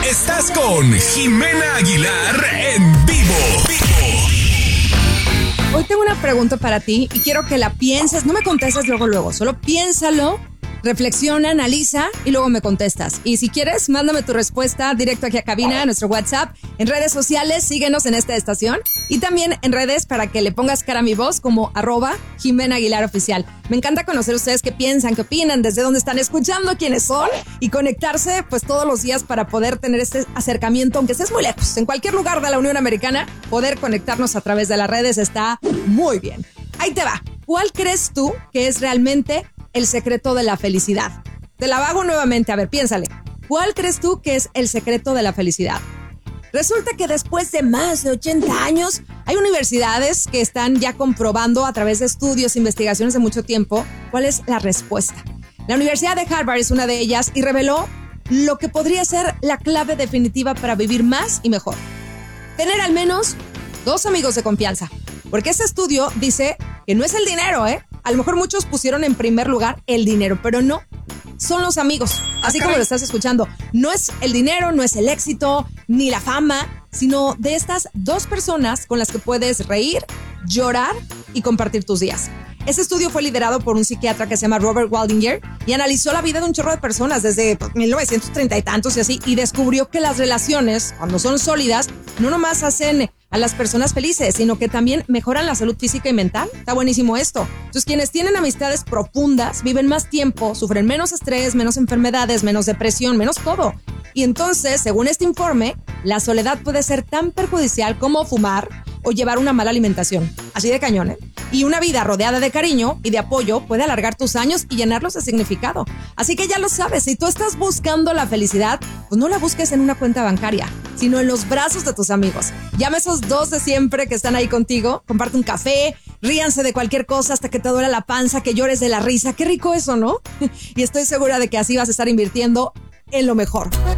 Estás con Jimena Aguilar en vivo. Hoy tengo una pregunta para ti y quiero que la pienses. No me contestes luego. Solo piénsalo, reflexiona, analiza y luego me contestas. Y si quieres, mándame tu respuesta directo aquí a cabina, a nuestro WhatsApp, en redes sociales, síguenos en esta estación y también en redes para que le pongas cara a mi voz como @Jimena Aguilar Oficial. Me encanta conocer ustedes qué piensan, qué opinan, desde dónde están escuchando, quiénes son y conectarse pues todos los días para poder tener este acercamiento, aunque estés muy lejos, en cualquier lugar de la Unión Americana, poder conectarnos a través de las redes está muy bien. Ahí te va. ¿Cuál crees tú que es realmente el secreto de la felicidad? Te la hago nuevamente, a ver, piénsale. ¿Cuál crees tú que es el secreto de la felicidad? Resulta que después de más de 80 años, hay universidades que están ya comprobando a través de estudios e investigaciones de mucho tiempo cuál es la respuesta. La Universidad de Harvard es una de ellas y reveló lo que podría ser la clave definitiva para vivir más y mejor. Tener al menos 2 amigos de confianza. Porque este estudio dice que no es el dinero, ¿eh? A lo mejor muchos pusieron en primer lugar el dinero, pero no. Son los amigos, así como lo estás escuchando. No es el dinero, no es el éxito, ni la fama, sino de estas 2 personas con las que puedes reír, llorar y compartir tus días. Este estudio fue liderado por un psiquiatra que se llama Robert Waldinger y analizó la vida de un chorro de personas desde 1930 y tantos y así, y descubrió que las relaciones, cuando son sólidas, no nomás hacen a las personas felices, sino que también mejoran la salud física y mental. Está buenísimo esto. Entonces, quienes tienen amistades profundas viven más tiempo, sufren menos estrés, menos enfermedades, menos depresión, menos todo. Y entonces, según este informe, la soledad puede ser tan perjudicial como fumar o llevar una mala alimentación. Así de cañón, ¿eh? Y una vida rodeada de cariño y de apoyo puede alargar tus años y llenarlos de significado. Así que ya lo sabes, si tú estás buscando la felicidad, pues no la busques en una cuenta bancaria, sino en los brazos de tus amigos. Llama a esos 2 de siempre que están ahí contigo, comparte un café, ríanse de cualquier cosa hasta que te duele la panza, que llores de la risa. Qué rico eso, ¿no? Y estoy segura de que así vas a estar invirtiendo en lo mejor.